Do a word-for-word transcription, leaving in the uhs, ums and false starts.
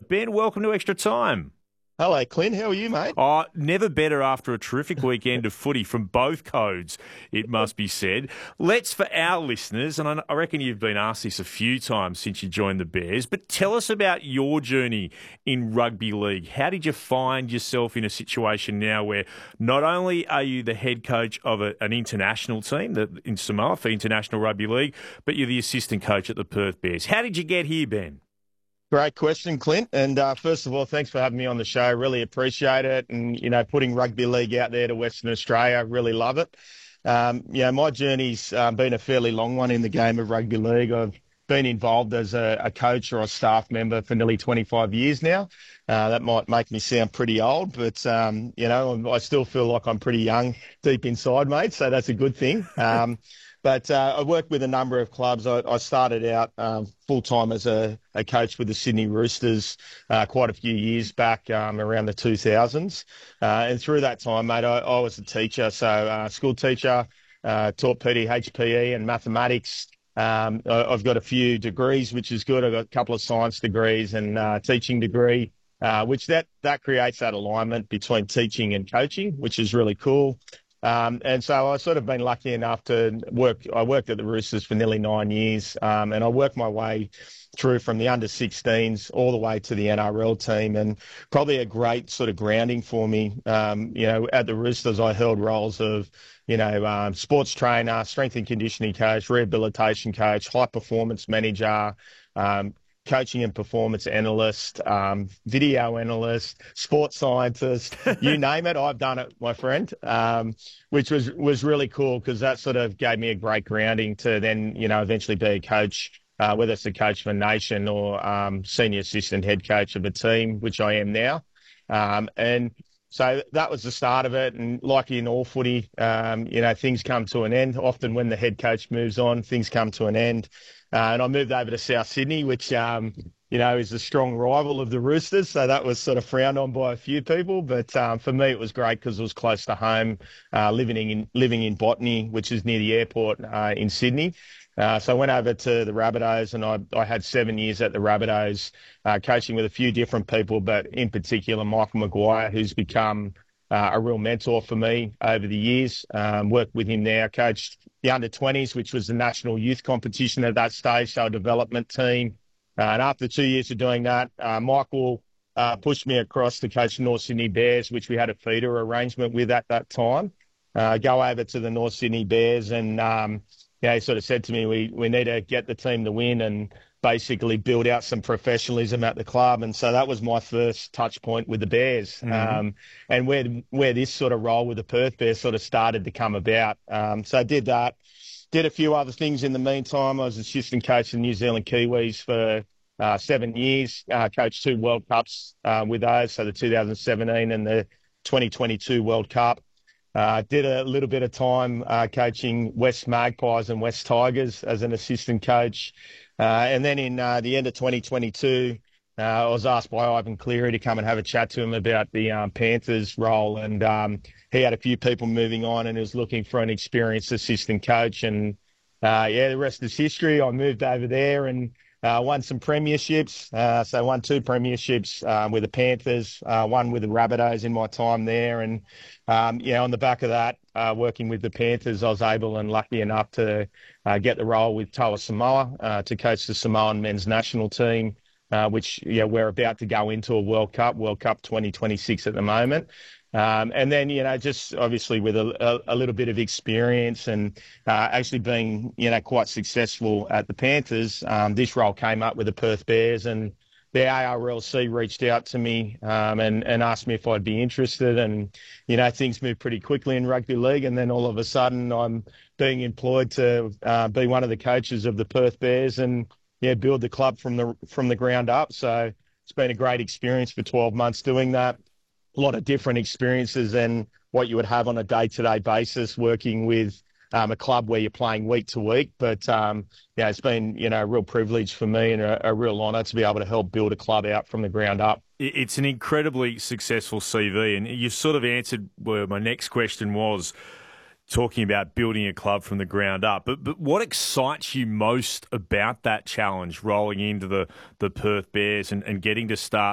Ben, welcome to Extra Time. Hello, Clint. How are you, mate? Oh, never better after a terrific weekend of footy from both codes, it must be said. Let's, for our listeners, and I reckon you've been asked this a few times since you joined the Bears, but tell us about your journey in rugby league. How did you find yourself in a situation now where not only are you the head coach of a, an international team the, in Samoa for International Rugby League, but you're the assistant coach at the Perth Bears? How did you get here, Ben? Great question, Clint. And uh, first of all, thanks for having me on the show. Really appreciate it. And, you know, putting rugby league out there to Western Australia, really love it. Um, you know, my journey's uh, been a fairly long one in the game of rugby league. I've been involved as a, a coach or a staff member for nearly twenty-five years now. Uh, that might make me sound pretty old, but, um, you know, I still feel like I'm pretty young deep inside, mate. So that's a good thing. Um, But uh, I worked with a number of clubs. I, I started out um, full-time as a, a coach with the Sydney Roosters uh, quite a few years back, um, around the two thousands. Uh, and through that time, mate, I, I was a teacher. So uh, school teacher, uh, taught P D, H P E and mathematics. Um, I, I've got a few degrees, which is good. I've got a couple of science degrees and uh, teaching degree, uh, which that, that creates that alignment between teaching and coaching, which is really cool. Um, and so I've sort of been lucky enough to work. I worked at the Roosters for nearly nine years, um, and I worked my way through from the under sixteens all the way to the N R L team, and probably a great sort of grounding for me. Um, you know, at the Roosters, I held roles of, you know, um, sports trainer, strength and conditioning coach, rehabilitation coach, high performance manager, um, coaching and performance analyst, um, video analyst, sports scientist, you name it, I've done it, my friend, um, which was, was really cool because that sort of gave me a great grounding to then, you know, eventually be a coach, uh, whether it's a coach for a nation or um, senior assistant head coach of a team, which I am now. Um, and so that was the start of it. And like in all footy, um, you know, things come to an end. Often when the head coach moves on, things come to an end. Uh, and I moved over to South Sydney, which, um, you know, is a strong rival of the Roosters. So that was sort of frowned on by a few people. But um, for me, it was great because it was close to home, uh, living in living in Botany, which is near the airport uh, in Sydney. Uh, so I went over to the Rabbitohs, and I, I had seven years at the Rabbitohs, uh, coaching with a few different people, but in particular, Michael Maguire, who's become uh, a real mentor for me over the years. Um, worked with him there, coached the under twenties, which was the national youth competition at that stage, so a development team. Uh, and after two years of doing that, uh, Michael uh, pushed me across to coach the North Sydney Bears, which we had a feeder arrangement with at that time. Uh, go over to the North Sydney Bears and, um, yeah, he sort of said to me, we, we need to get the team to win and basically build out some professionalism at the club. And so that was my first touch point with the Bears. Mm-hmm. Um, and where, where this sort of role with the Perth Bears sort of started to come about. Um, so I did that, did a few other things in the meantime. I was assistant coach of the New Zealand Kiwis for uh, seven years, uh, coached two World Cups uh, with those. So the two thousand seventeen and the twenty twenty-two World Cup. Uh, did a little bit of time uh, coaching West Magpies and West Tigers as an assistant coach. Uh, and then in uh, the end of twenty twenty-two, uh, I was asked by Ivan Cleary to come and have a chat to him about the um, Panthers role. And um, he had a few people moving on and he was looking for an experienced assistant coach. And uh, yeah, the rest is history. I moved over there and Uh, won some premierships, uh, so won two premierships uh, with the Panthers, uh, one with the Rabbitohs in my time there. And, um, yeah, on the back of that, uh, working with the Panthers, I was able and lucky enough to uh, get the role with Toa Samoa uh, to coach the Samoan men's national team, uh, which, yeah, we're about to go into a World Cup, World Cup twenty twenty-six at the moment. Um, and then, you know, just obviously with a, a, a little bit of experience and uh, actually being, you know, quite successful at the Panthers, um, this role came up with the Perth Bears, and the A R L C reached out to me um, and, and asked me if I'd be interested. And, you know, things moved pretty quickly in rugby league. And then all of a sudden I'm being employed to uh, be one of the coaches of the Perth Bears and, yeah, build the club from the from the ground up. So it's been a great experience for twelve months doing that. A lot of different experiences than what you would have on a day-to-day basis working with um, a club where you're playing week to week. But, um, yeah, it's been, you know, a real privilege for me and a, a real honour to be able to help build a club out from the ground up. It's an incredibly successful C V, and you sort of answered where my next question was, talking about building a club from the ground up. But but what excites you most about that challenge, rolling into the, the Perth Bears and, and getting to start